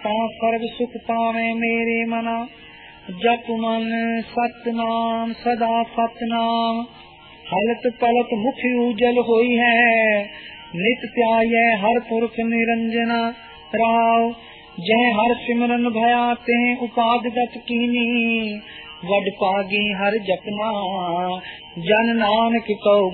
ता सर्व सुख पावे मेरे मना। जप मन सतनाम सदा सतनाम, हलत पलत मुख उजल होई है। नित त्याये हर पुरख निरंजना राव। जय हर सिमरन भया ते उपागत कीनी, वड पागी हर जपना जन नानक कौ